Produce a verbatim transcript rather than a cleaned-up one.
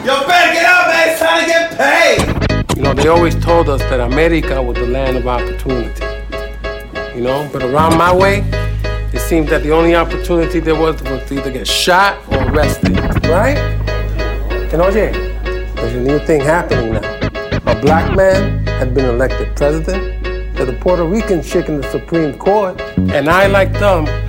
Yo, better get out, man. It's time to get paid. You know, they always told us that America was the land of opportunity. You know, but around my way, it seemed that the only opportunity there was was to either get shot or arrested, right? And oye, there's a new thing happening now. A black man had been elected president. There's a Puerto Rican chick in the Supreme Court. And I, like them,